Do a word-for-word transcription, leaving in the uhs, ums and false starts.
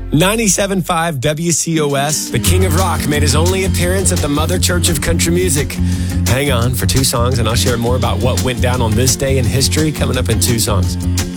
ninety-seven point five W C O S, the King of Rock made his only appearance at the Mother Church of Country Music. Hang on for two songs, and I'll share more about what went down on this day in history coming up in two songs.